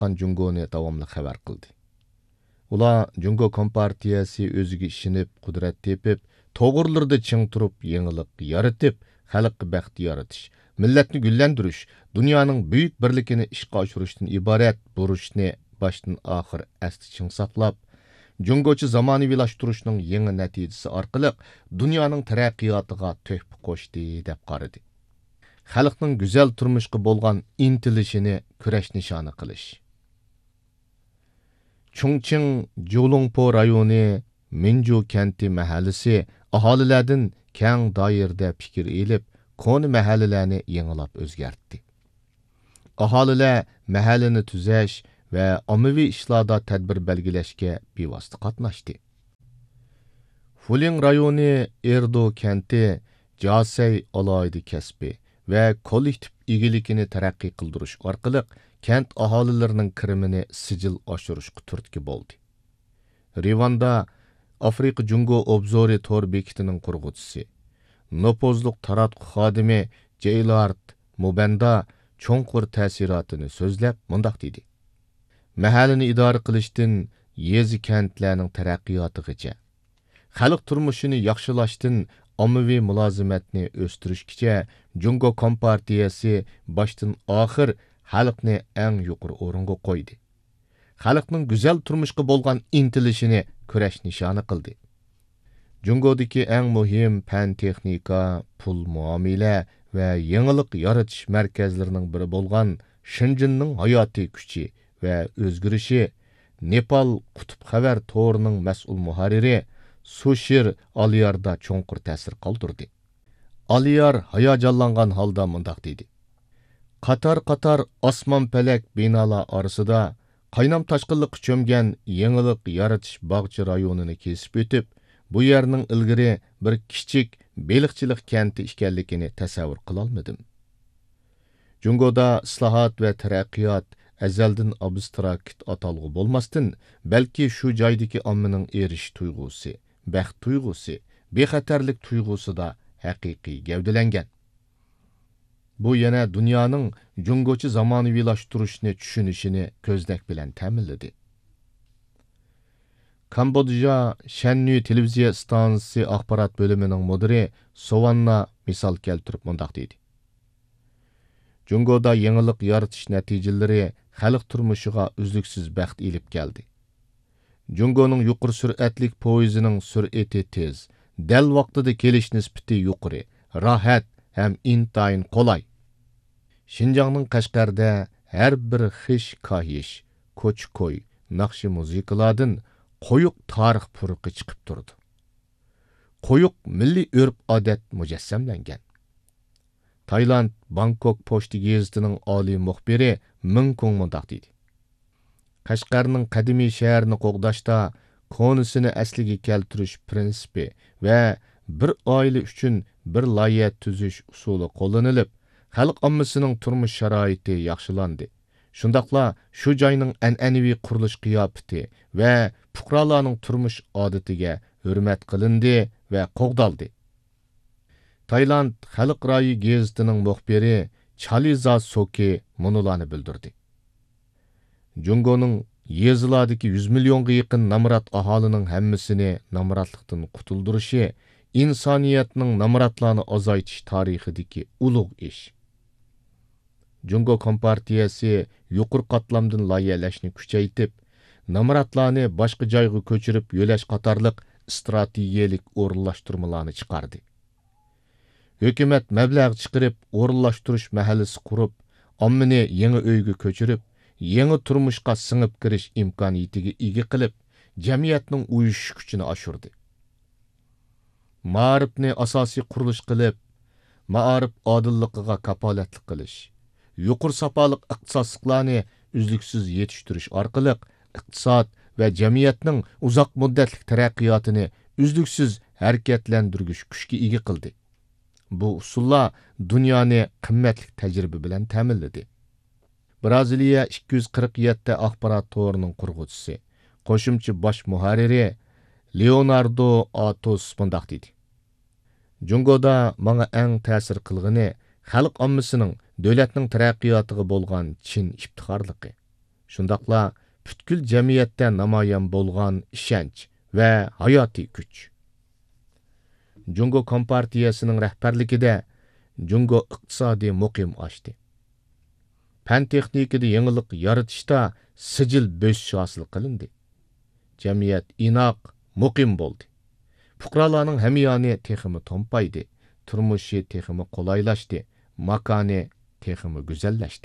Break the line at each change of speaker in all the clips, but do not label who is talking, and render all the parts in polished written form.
chiqqan Jungoni davomli xabar qildi. Ular Jungo Kompartiyasi o'ziga ishinib, qudrat tepib, to'g'rilarda ching turib, yangilik yaratib, xalqqa baxt yaratish, millatni gullantirish, dunyoning buyuk birligini ishga oshirishdan iborat burishni boshdan oxir asli ching saqlab, Jungochi zamonaviylashtirishning yangi natijasi orqali dunyoning taraqqiyotiga tuhfa qo'shdi deb qaradi. Xalqning go'zal turmushga bo'lgan intilishini kurash nishoni qilish. Chungching Julungpo rayoni Minju kenti mahallasi aholilardan keng doirada fikr elib, koni mahallalarni yangilab o'zgartdi. Aholilar mahallani tuzash va ommaviy ishlarda tadbir belgilashga bevosita qatnashdi. Fuling rayoni Erdo kenti Jasay alaydi kasbi va kollektiv egilikini taraqqiy qildirish orqali kent aholilarining kirimini sijil oshirishga turtki bo'ldi. Rivanda Afrika Jungo obzori tor bekitining qurg'uvchisi, nopozliq taratqu xodimi Jaylard Mubanda cho'nqur ta'sirotini so'zlab mundaq dedi. Mahallani idora qilishdan yezi kentlarning taraqqiyotigacha, xalq turmushini yaxshilashdan ommaviy mulozimatni o'stirishgacha Jungo Kompartiyasi boshdan oxir xalqni eng yuqori o'ringa qo'ydi. Xalqning go'zal turmushga bo'lgan intilishini kurash nishoni qildi. Jungodagi eng muhim fan texnika, pul muomala va yangilik yaratish markazlarining biri bo'lgan Shinjinning hayotiy kuchi va o'zgarishi Nepal qutb xabar to'rining mas'ul muharriri Sushir Aliyarda cho'nqur ta'sir qoldirdi. Aliyar hayajonlangan holda mundaq dedi. Qatar osmon palak binolar orasida qaynam toshqinlikqa cho'mgan yangilik yaratish bog'chi rayonini kesib o'tib, bu yerning ilgari bir kichik beliqchilik kenti ekanligini tasavvur qila olmadim. Jungoda islohot va taraqqiyot azaldan abstrakt atalg'u bo'lmasdan, balki shu joydagi ommaning erish tuyg'usi, baxt tuyg'usi, bexatarlik tuyg'usida haqiqiy gavdalangan. Bu yana dunyoning jungochi zamonaviylashtirishni tushunishini ko'znak bilan ta'minladi. Kambodja Shanyu televiziya stansiyasi axborot bo'limining mudiri Sovanna misol keltirib mundaq dedi. Jungoda yangilik yaratish natijalari xalq turmushiga uzluksiz baxt elib keldi. Jungoning yuqori sur'atlik poyezining sur'ati tez, dal vaqtida kelish nisbati yuqori, rohat ham intayin qolay. Şinjanның Qashqarda har bir xish kahish, ko'ch-ko'y, naqshi muzikalardan qo'yiq tarix puruqi chiqib turdi. Qo'yiq milliy urf-odat mujassamlangan. Tayland Bangkok pochta gazetining oliy muxbiri Ming Kung mundaq dedi. Qashqarning qadimiy shaharni qo'g'dashda konisini asliga keltirish prinsipi va bir oila uchun bir loyiha tuzish usuli qo'llanilib, xalq ommasining turmush sharoiti yaxshilandi. Shundaqla shu joyning an'anaviy qurilish qiyofati va fuqarolarning turmush odatiga hurmat qilindi va qo'g'daldi. Tayland Xalq rayi gazetining muxbiri Chaliza Soki munolarni bildirdi. Jungoning yezilardagi 100 millionga yaqin namrat aholining hammasini namratlikdan qutuldirishi insoniyatning namratlarni azaytish tarixidagi ulug' ish. Jungo Kompartiyasi yuqur qatlamdan loyihalashni kuchaytib, namratlarni boshqa joyga ko'chirib yo'lash qatorliq strategiyalik o'rinlashtirmalarni chiqardi. Hukumat mablag' chiqarib, o'rinlashtirish mahallasi qurib, ommani yangi uyga ko'chirib, yangi turmushga singib kirish imkoniyatiga ega qilib, jamiyatning uyushish kuchini oshirdi. Ma'rifni asosiy qurilish qilib, ma'arif odilligiga kapolatlik qilish, yuqur sapoliq iqtisodchiliklarni uzluksiz yetishtirish orqali iqtisod va jamiyatning uzoq muddatli taraqqiyotini uzluksiz harakatlantirgich kuchga ega qildi. Bu usullar dunyoni qimmatli tajriba bilan ta'minladi. Braziliya 247 ta axborot to'rining qurg'uvchisi, qo'shimcha bosh muharriri Leonardo Atos mundaq dedi. Jungoda menga eng ta'sir qilgani xalq ommasining davlatning taraqqiyotiga bo'lgan chin iftixorligi. shundaqla butkul jamiyatda namoyon bo'lgan ishonch va hayotiy kuch. Jungo Kompartiyasining rahbarligida Jungo iqtisodiy muqim oshdi. Fan texnikada yangilik yaratishda sijil bo'sish hosil qilindi. Jamiyat inoq, muqim bo'ldi. Fuqarolarning hamiyoni texmi to'mpaydi, turmushi texmi qulaylashdi, makoni texmi go'zallashdi.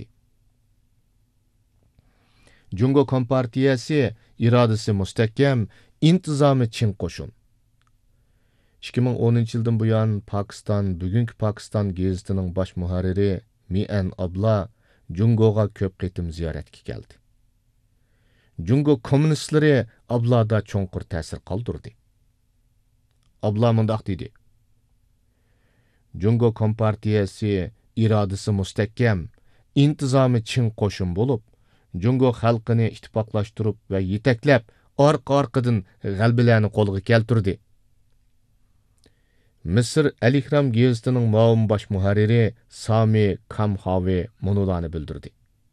Jungo Kompartiyasi irodasi mustahkam, intizomi chin qo'shin. 2010-yildan buyon Pokiston, bugungi Pokiston gazetining bosh muharriri Mian Abla Jungoga ko'p qitim ziyoratga keldi. Jungo kommunistlari Ablada cho'nqur ta'sir qoldirdi. Abla mundaq dedi: Jungo Kompartiyasi irodasi mustahkam, intizomi chin qo'shin bo'lib, Jungo xalqini ittifoqlashtirib va yetaklab, orqa-orqadan g'albalarni qo'lga keltirdi. Misr Al-Ihram gazetining muavin bosh muharriri Sami Kamhavi munolarni bildirdi.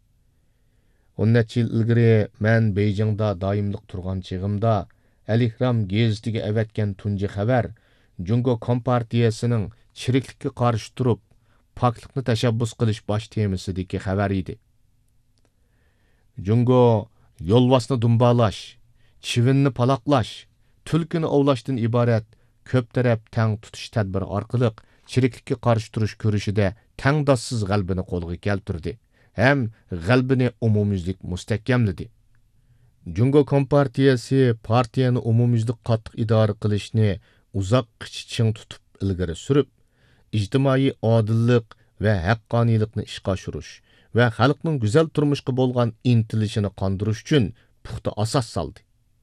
10 yil ilgari men Beijingda doimliq turgan chig'imda Al-Ihram gazetiga avatgan tunji xabar Jungo Kompartiyasining chiriklikka qarshi turib, poklikni tashabbus qilish bosh temasidagi xabar edi. Jungo yo'lvosni dumbalash, chivinni paloqlash, tulkini ovlashdan iborat ko'p taraf tang tutish tadbiri orqali chiriklikka qarshi turish ko'rishida tangdossiz g'albini qo'lga keltirdi ham g'albini umumyuzlik mustahkamladi. Jungo Kompartiyasi partiyani umumyuzlik qattiq idora qilishni uzoq qiching tutib ilgari surib, ijtimoiy odillik va haqqoniylikni ishga oshirish va xalqning go'zal turmushga bo'lgan intilishini qondirish uchun puxta asos soldi.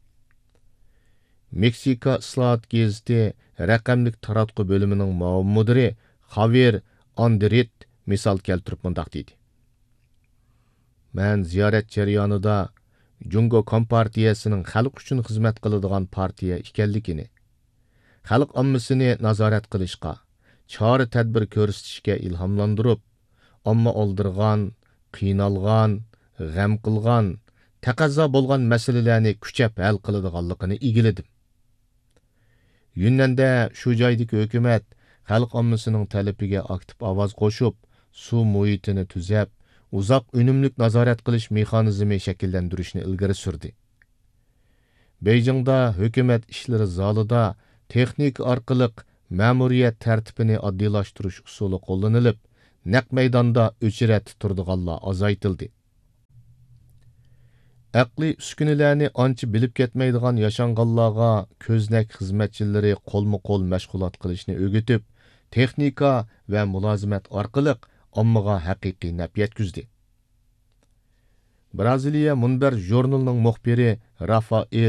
Meksika Islohot gazeti raqamlik taratqu bo'limining muavin mudiri Javier Andret misol keltirib mundaq dedi: Men ziyorat jarayonida Jungo Kompartiyasining xalq uchun xizmat qiladigan partiya ekanligini, xalq ommasini nazorat qilishga, chora tadbir ko'rsatishga ilhomlantirib, omma oldirgan, qiynalgan, g'am qilgan, taqozo bo'lgan masalalarni kuchab hal qiladiganligini igiladim. Yunnanda shu joydagi hukumat xalq ommasining talabiga aktiv ovoz qo'shib, suv muhitini tuzab, uzoq unumlik nazorat qilish mexanizmi shakllantirishni ilgari surdi. Beijingda hukumat ishlari zalida texnik orqali ma'muriyat tartibini oddiylashtirish usuli qo'llanilib, naq maydonda o'chirat turdiganlar azaytildi. Aqliy uskunalarni ancha bilib ketmaydigan yashanganlarga ko'znak xizmatchilari qo'lma-qo'l mashg'ulot qilishni o'rgatib, texnika va mulozimat orqali ommaga haqiqiy naf yetkazdi. Braziliya Munbar jurnalining muxbiri Rafael